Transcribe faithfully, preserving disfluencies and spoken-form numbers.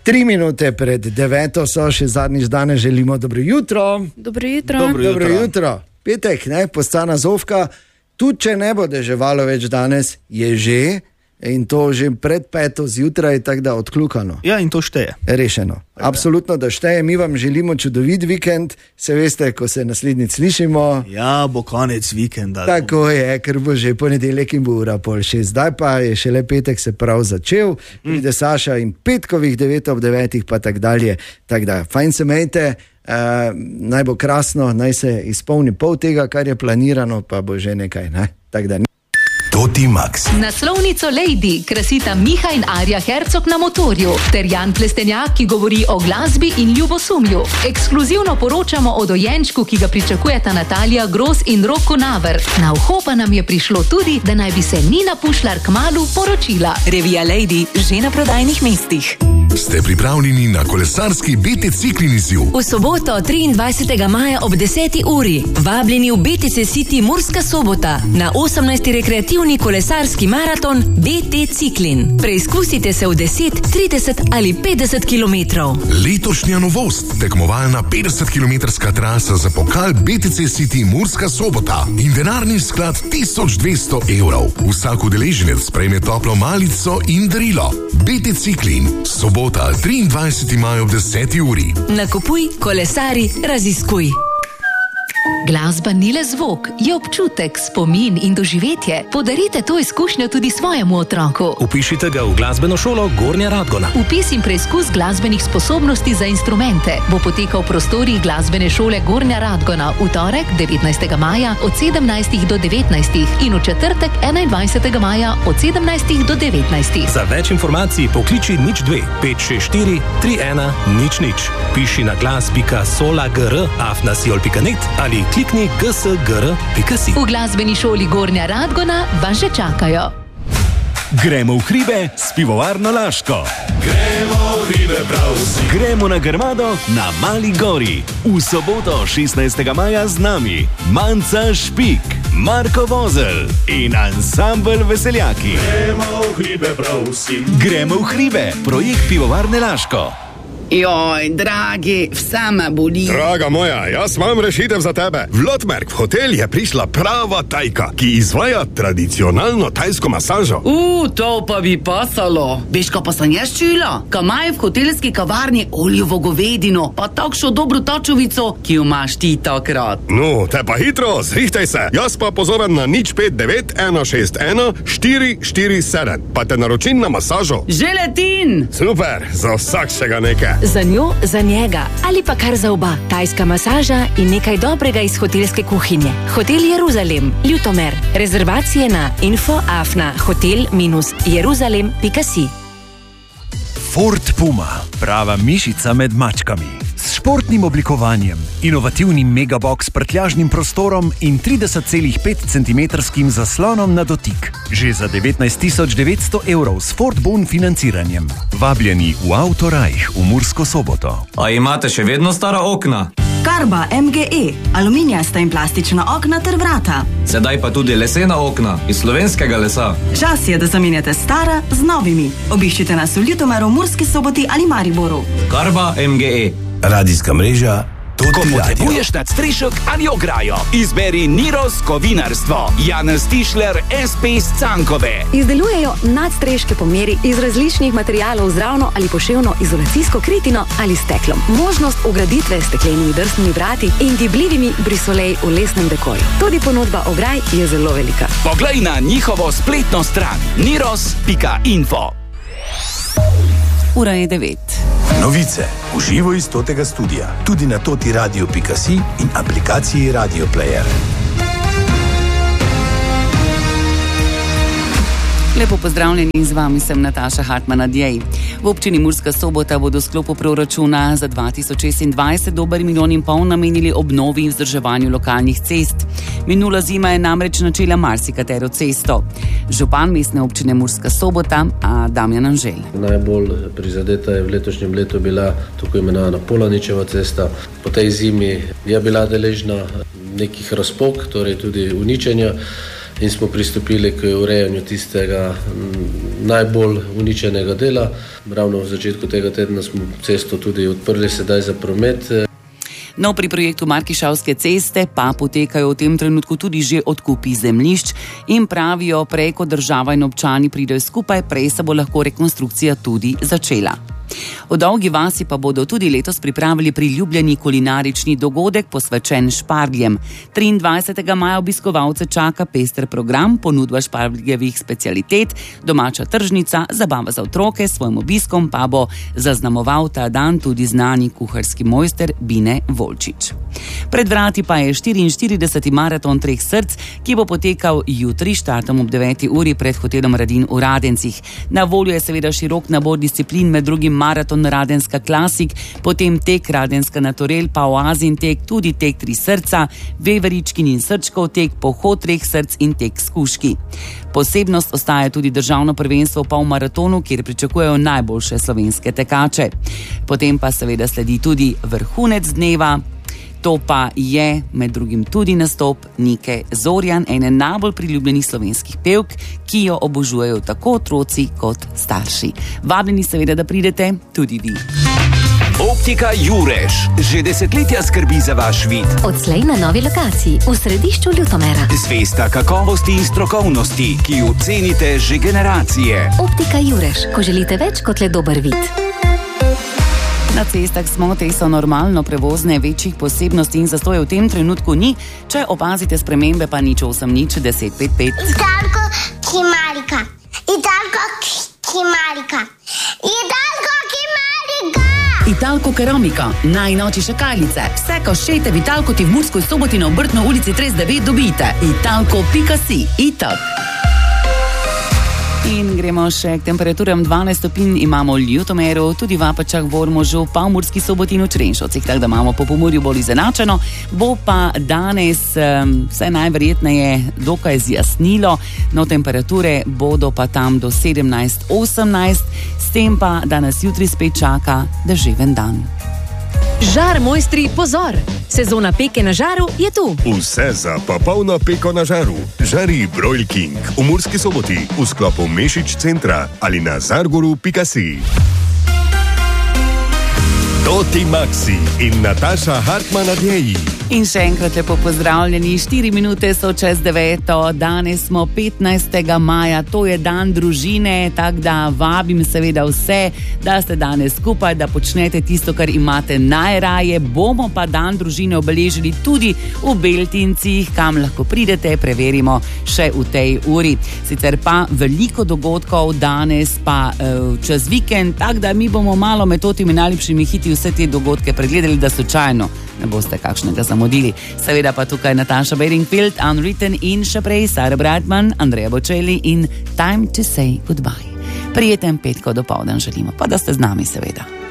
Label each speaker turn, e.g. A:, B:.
A: Tri minute pred deveto so, še zadnjič danes želimo dobro jutro.
B: Dobro jutro.
A: Dobro, dobro jutro. Petek, ne, postana Zofka. Tudi če ne bo deževalo več danes, je že, in to že pred peto zjutraj, tako da odkljukano.
C: Ja, in to šteje.
A: Rešeno. Absolutno, da šteje. Mi vam želimo čudovit vikend, se veste, ko se naslednjič slišimo.
C: Ja, bo konec vikenda.
A: Tako je, ker bo že ponedeljek in bo ura pol šest. Zdaj pa je šele petek se prav začel, pride mm. Saša in petkovih devet ob devetih pa tak dalje. Tak da, fajn se mejte, uh, naj bo krasno, naj se izpolni pol tega, kar je planirano, pa bo že nekaj, ne? Tak da.
D: Toti Max.
E: Naslovnico Lady krasita Miha in Arja Hercog na motorju ter Jan Plestenjak, ki govori o glasbi in ljubosumju. Ekskluzivno poročamo o dojenčku, ki ga pričakujeta Natalija Gros in Roko Naver. Na uho pa nam je prišlo tudi, da naj bi se Nina Pušlar kmalu poročila.
F: Revija Lady že na prodajnih mestih.
D: Ste pripravljeni na kolesarski B T Ciklin izziv?
G: V soboto triindvajsetega maja ob deseti uri vabljeni v B T C City Murska Sobota na osemnajsti rekreativni kolesarski maraton B T Ciklin. Preizkusite se v deset, trideset ali petdeset kilometrov.
D: Letošnja novost, tekmovalna petdesetkilometrska trasa za pokal B T C City Murska Sobota in denarni sklad tisoč dvesto evrov. Vsak udeleženec prejme toplo malico in darilo. B T Ciklin, sobota triindvajsetega maja ob deseti uri.
G: Nakupuj, kolesari, raziskuj.
E: Glasba ni le zvok, je občutek, spomin in doživetje. Podarite to izkušnjo tudi svojemu otroku.
H: Upišite ga v glasbeno šolo Gornja Radgona.
E: Vpis in preizkus glasbenih sposobnosti za instrumente bo potekal v prostorih glasbene šole Gornja Radgona v torek devetnajstega maja od sedemnajstih do devetnajstih in v četrtek enaindvajsetega maja od sedemnajstih do devetnajstih.
H: Za več informacij pokliči nič dve pet šest štiri tri ena nič nič. Piši na glas pika solagr afna siol pika net ali klikni g s g r pika si.
E: V glasbeni šoli Gornja Radgona vas že čakajo.
I: Gremo v hribe s pivovarno Laško.
J: Gremo v hribe prav vsi.
I: Gremo na Grmado na Mali gori. V soboto šestnajstega maja z nami Manca Špik, Marko Vozel in ansambel Veseljaki.
J: Gremo v hribe prav vsi.
I: Gremo v hribe, projekt pivovarne Laško.
K: Joj, dragi, vse me boli.
L: Draga moja, jaz imam rešitev za tebe. V Lotmerk v hotel je prišla prava tajka, ki izvaja tradicionalno tajsko masažo.
K: U, to pa bi pasalo. Veš, ko pa sem jaz čula? Ko imajo v hotelski kavarni oljevo govedino, pa takšno dobro tačovico, ki jo imaš ti takrat.
L: No, te pa hitro, zrihtaj se. Jaz pa pozovem na nič pet devet ena šest ena štiri štiri sedem. Pa te naročim na masažo.
K: Že letin.
L: Super, za vsakšega nekaj.
G: Za njo, za njega ali pa kar za oba. Tajska masaža in nekaj dobrega iz hotelske kuhinje. Hotel Jeruzalem, Ljutomer. Rezervacije na info afna hotel jeruzalem pika si.
I: Ford Puma, prava mišica med mačkami. S športnim oblikovanjem, inovativnim megabox s prtljažnim prostorom in trideset celih pet centimetrskim zaslonom na dotik. Že za devetnajst tisoč devetsto evrov s Ford Bon financiranjem. Vabljeni v Autorajh v Mursko Soboto.
M: A imate še vedno stara okna?
F: Karba M G E, aluminijasta in plastična okna ter vrata.
M: Sedaj pa tudi lesena okna iz slovenskega lesa.
F: Čas je, da zamenjate stara z novimi. Obiščite nas v Ljutomeru, Murski Soboti ali Mariboru.
M: Karba M G E.
D: Radijska mreža Toti
I: Ko
D: Radio.
I: potrebuješ nadstrešek ali ograjo, izberi Niros Kovinarstvo. Janez Tišler, S P iz Cankove.
N: Izdelujejo nadstreške po meri iz različnih materialov z ravno ali poševno izolacijsko kritino ali steklom. Možnost ugraditve s steklenimi drsnimi vrati in gibljivimi brisolej v lesnem dekorju. Tudi ponudba ograj je zelo velika.
I: Poglej na njihovo spletno stran niros pika info.
F: Ura je devet.
D: Novice v živo iz Totega studia, tudi na toti radio pika si in aplikaciji Radio Player.
F: Lepo pozdravljeni, z vami sem Nataša Hartmann-Adjej. V občini Murska Sobota bodo v sklopu proračuna za dva tisoč šestindvajset dober milijon in pol namenili obnovi in vzdrževanju lokalnih cest. Minula zima je namreč načela marsikatero cesto. Župan mestne občine Murska Sobota, a Damjan Anželj.
O: Najbolj prizadeta je v letošnjem letu bila tako imenovana Polaničeva cesta. Po tej zimi je bila deležna nekih razpok, torej tudi uničenja, in smo pristopili k urejanju tistega najbolj uničenega dela. Ravno v začetku tega tedna smo cesto tudi odprli sedaj za promet.
F: No, pri projektu Markišavske ceste pa potekajo v tem trenutku tudi že odkupi zemljišč in pravijo, prej ko država in občani pridejo skupaj, prej se bo lahko rekonstrukcija tudi začela. V Dolgi vasi pa bodo tudi letos pripravili priljubljeni kulinarični dogodek posvečen špargljem. triindvajsetega maja obiskovalce čaka pester program, ponudba špargljevih specialitet, domača tržnica, zabava za otroke, s svojim obiskom pa bo zaznamoval ta dan tudi znani kuharski mojster Bine Volčič. Pred vrati pa je štiriinštirideseti maraton treh src, ki bo potekal jutri, štartom ob deveti uri pred hotelom Radin v Radencih. Na voljo je seveda širok nabor disciplin, med drugim maraton Radenska klasik, potem tek Radenska naturel, pa oazin tek, tudi tek tri srca, veveričkin in srčkov tek, pohod treh src in tek skuški. Posebnost ostaja tudi državno prvenstvo v polmaratonu, kjer pričakujejo najboljše slovenske tekače. Potem pa seveda sledi tudi vrhunec dneva. To pa je med drugim tudi nastop Nike Zorjan, ene najbolj priljubljenih slovenskih pevk, ki jo obožujejo tako otroci kot starši. Vabljeni seveda, da pridete tudi vi.
B: Optika Jurež že desetletja skrbi za vaš vid.
P: Odslej na novi lokaciji v središču Ljutomera.
B: Zvesta kakovosti in strokovnosti, ki jo cenite že generacije.
P: Optika Jurež, ko želite več kot le dober vid.
F: Na cestah smo, te so normalno prevozne, večjih posebnosti in zastoje v tem trenutku ni. Če opazite spremembe, pa nič osem nič deset pet pet.
Q: Italko Kimarika. Italko Kimarika. Italko Kimarika.
K: Italko keramika, najnoči šakalice. Vse, ko šejte v Italko, ti v Murskoj Soboti na Obrtno ulici trideset devet dobite. Italko pika si. Itak.
F: In gremo še k temperaturam. dvanajst stopinj imamo v Ljutomeru, tudi v Apačah, v Ormožu, pa v Murski Soboti in v Črenšovcih, tako da imamo po Pomurju bolj izenačeno. Bo pa danes um, vse najverjetneje dokaj zjasnilo, no temperature bodo pa tam do sedemnajst osemnajst, s tem pa danes jutri spet čaka deževen dan.
G: Žar mojstri, pozor! Sezona peke na žaru je tu.
L: Vse za popolno peko na žaru. Žari Broil King v Murski Soboti v sklopu Mešič centra ali na zargoru pika si. Toti Maxi in Nataša Hartman na djeji.
F: In še enkrat lepo pozdravljeni, štiri minute so čez deveto, danes smo petnajstega maja, to je dan družine, tako da vabim seveda vse, da ste danes skupaj, da počnete tisto, kar imate najraje. Bomo pa dan družine obeležili tudi v Beltincih, kam lahko pridete, preverimo še v tej uri. Sicer pa veliko dogodkov danes pa uh, čez vikend, tako da mi bomo malo med totimi najlepšimi hiti vse te dogodke pregledali, da slučajno ne boste kakšnega zamudili. Seveda pa tukaj Nataša Bedingfield, Unwritten in še prej Sara Brightman, Andrea Bocelli in Time to say goodbye. Prijeten petkov dopoldan želimo, pa da ste z nami seveda.